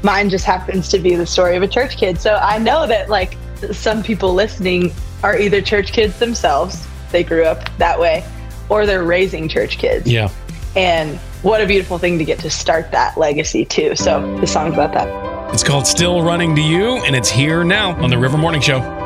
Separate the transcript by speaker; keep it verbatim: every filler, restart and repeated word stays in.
Speaker 1: mine just happens to be the story of a church kid. So I know that like some people listening are either church kids themselves, they grew up that way, or they're raising church kids.
Speaker 2: Yeah.
Speaker 1: And what a beautiful thing to get to start that legacy too. So the song's about that.
Speaker 2: It's called Still Running to You, and it's here now on the River Morning Show.